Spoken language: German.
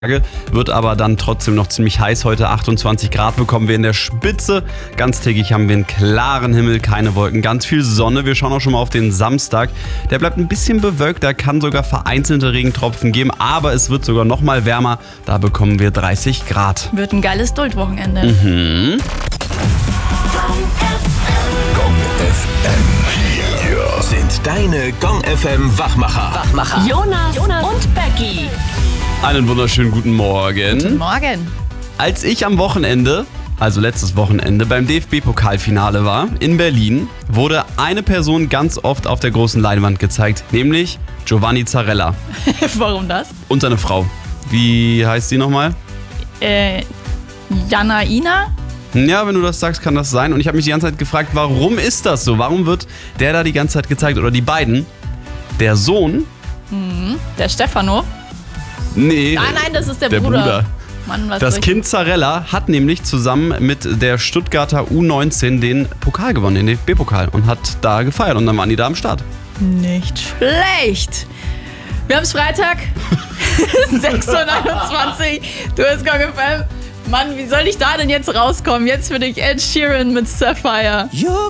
Wird aber dann trotzdem noch ziemlich heiß. Heute 28 Grad bekommen wir in der Spitze. Ganztägig haben wir einen klaren Himmel, keine Wolken, ganz viel Sonne. Wir schauen auch schon mal auf den Samstag. Der bleibt ein bisschen bewölkt, da kann sogar vereinzelte Regentropfen geben. Aber es wird sogar noch mal wärmer. Da bekommen wir 30 Grad. Wird ein geiles Duld-Wochenende. Mhm. Gong FM. Hier sind deine Gong FM Wachmacher. Jonas und Becky. Einen wunderschönen guten Morgen. Guten Morgen. Als ich am Wochenende, also letztes Wochenende, beim DFB-Pokalfinale war, in Berlin, wurde eine Person ganz oft auf der großen Leinwand gezeigt, nämlich Giovanni Zarella Warum das? und seine Frau. Wie heißt sie nochmal? Janaina? Ja, wenn du das sagst, kann das sein. Und ich habe mich die ganze Zeit gefragt, warum ist das so? Warum wird der da die ganze Zeit gezeigt? Oder die beiden? Der Sohn? Der Stefano? Nee. Nein, das ist der Bruder. Mann, was Das soll ich- Kind Zarella hat nämlich zusammen mit der Stuttgarter U19 den Pokal gewonnen, den DFB-Pokal, und hat da gefeiert. Und dann waren die da am Start. Nicht schlecht. Wir haben es Freitag. 6:29 Uhr. Du hast Gong FM. Mann, wie soll ich da denn jetzt rauskommen? Jetzt für dich Ed Sheeran mit Sapphire. You